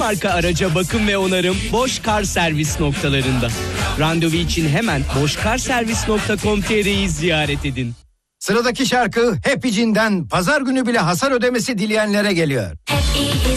marka araca bakım ve onarım Boş Kar Servis noktalarında. Randevu için hemen boşkarservis.com.tr'yi ziyaret edin. Sıradaki şarkı Happy Jean'den pazar günü bile hasar ödemesi dileyenlere geliyor. Happy